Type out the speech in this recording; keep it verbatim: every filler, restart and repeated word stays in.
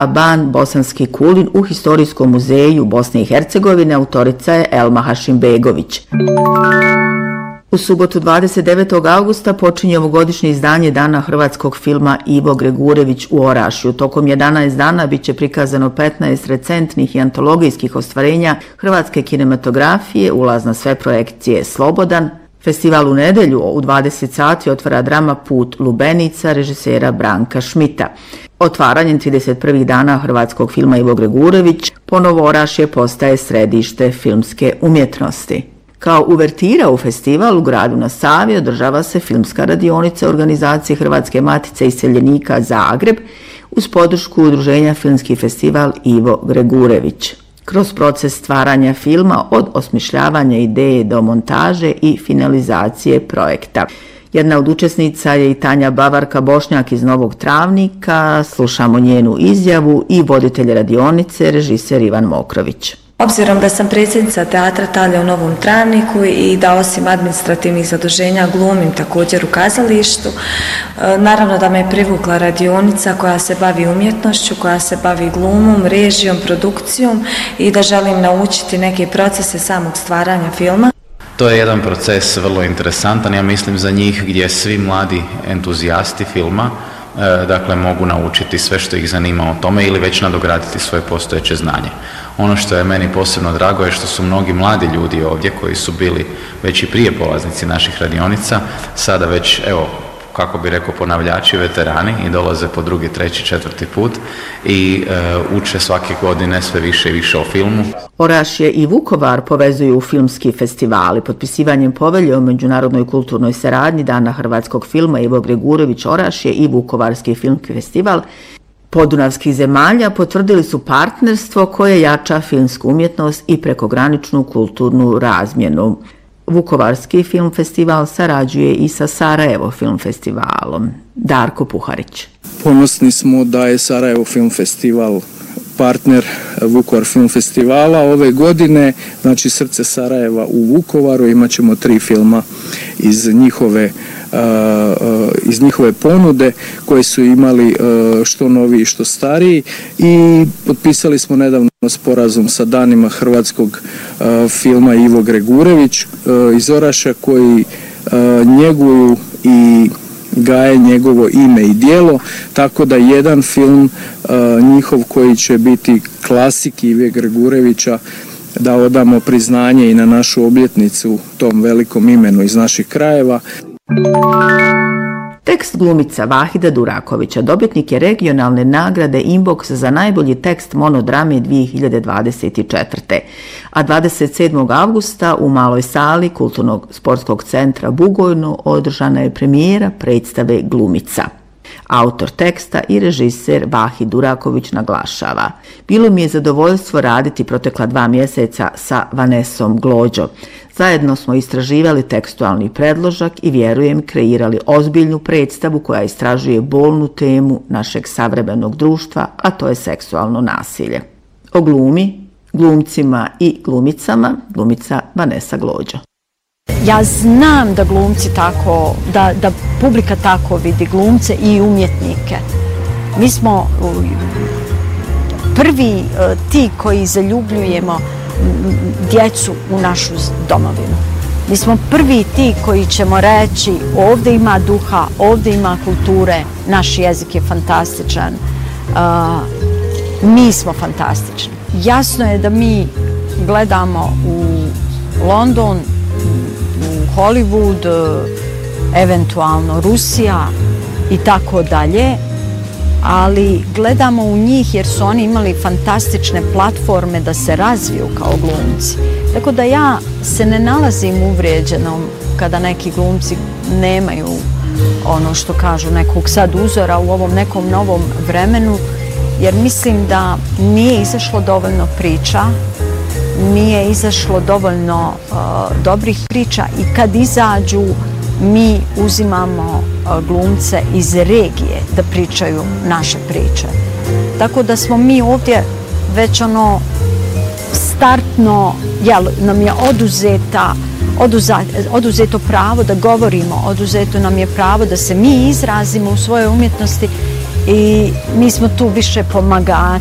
Ban Bosanski Kulin u Historijskom muzeju Bosne i Hercegovine, autorica je Elma Hašimbegović. U subotu dvadeset devetog avgusta počinje ovogodišnje izdanje Dana hrvatskog filma Ivo Gregurević u Orašju. Tokom jedanaest dana bit će prikazano petnaest recentnih i antologijskih ostvarenja hrvatske kinematografije, ulaz na sve projekcije slobodan. Festival u nedelju u dvadeset sati otvara drama Put Lubenica režisera Branka Šmita. Otvaranjem trideset prvih dana hrvatskog filma Ivo Gregurević ponovo Orašje postaje središte filmske umjetnosti. Kao uvertira u festival u gradu na Savi održava se filmska radionica organizacije Hrvatske matice iseljenika Zagreb uz podršku udruženja Filmski festival Ivo Gregurević. Kroz proces stvaranja filma od osmišljavanja ideje do montaže i finalizacije projekta. Jedna od učesnica je i Tanja Bavarka Bošnjak iz Novog Travnika, slušamo njenu izjavu i voditelj radionice, režiser Ivan Mokrović. Obzirom da sam predsjednica teatra Talja u Novom Travniku i da osim administrativnih zaduženja glumim također u kazalištu, naravno da me je privukla radionica koja se bavi umjetnošću, koja se bavi glumom, režijom, produkcijom i da želim naučiti neke procese samog stvaranja filma. To je jedan proces vrlo interesantan, ja mislim za njih gdje svi mladi entuzijasti filma dakle mogu naučiti sve što ih zanima o tome ili već nadograditi svoje postojeće znanje. Ono što je meni posebno drago je što su mnogi mladi ljudi ovdje koji su bili već i prije polaznici naših radionica, sada već, evo, kako bi rekao, ponavljači, veterani i dolaze po drugi, treći, četvrti put i e, uče svake godine sve više i više o filmu. Orašje i Vukovar povezuju filmski festivali. Potpisivanjem povelje o međunarodnoj kulturnoj saradnji Dana hrvatskog filma Ivo Gregurević Orašje i Vukovarski filmski festival podunavskih zemalja potvrdili su partnerstvo koje jača filmsku umjetnost i prekograničnu kulturnu razmjenu. Vukovarski film festival sarađuje i sa Sarajevo film festivalom. Darko Puharić. Ponosni smo da je Sarajevo film festival partner Vukovar film festivala ove godine, znači Srce Sarajeva u Vukovaru, imat ćemo tri filma iz njihove Uh, uh, iz njihove ponude koje su imali uh, što noviji što stariji i potpisali smo nedavno sporazum sa Danima hrvatskog uh, filma Ivo Gregurević uh, iz Orašja koji uh, njeguju i gaje njegovo ime i djelo, tako da jedan film uh, njihov koji će biti klasik Ive Gregurevića da odamo priznanje i na našu obljetnicu tom velikom imenu iz naših krajeva. Tekst glumica Vahida Durakovića dobitnik je regionalne nagrade Inbox za najbolji tekst monodrame dvije hiljade dvadeset četvrte. A dvadeset sedmog avgusta u maloj sali Kulturnog sportskog centra Bugojno održana je premijera predstave Glumica. Autor teksta i režiser Vahid Duraković naglašava: bilo mi je zadovoljstvo raditi protekla dva mjeseca sa Vanesom Glođo. Zajedno smo istraživali tekstualni predložak i vjerujem kreirali ozbiljnu predstavu koja istražuje bolnu temu našeg savremenog društva, a to je seksualno nasilje. O glumi, glumcima i glumicama, glumica Vanesa Glođo. Ja znam da glumci tako, da, da publika tako vidi glumce i umjetnike. Mi smo prvi ti koji zaljubljujemo djecu u našu domovinu. Mi smo prvi ti koji ćemo reći ovdje ima duha, ovdje ima kulture, naš jezik je fantastičan, uh, mi smo fantastični. Jasno je da mi gledamo u London, u Hollywood, eventualno Rusija i tako dalje, ali gledamo u njih jer su oni imali fantastične platforme da se razviju kao glumci. Tako da ja se ne nalazim uvrijeđenom kada neki glumci nemaju ono što kažu nekog sad uzora u ovom nekom novom vremenu, jer mislim da nije izašlo dovoljno priča, nije izašlo dovoljno uh, dobrih priča i kad izađu mi uzimamo uh, glumce iz regije da pričaju naše priče. Tako da smo mi ovdje već ono startno, jel, nam je oduzeta, oduza, oduzeto pravo da govorimo, oduzeto nam je pravo da se mi izrazimo u svojoj umjetnosti i mi smo tu više pomagači.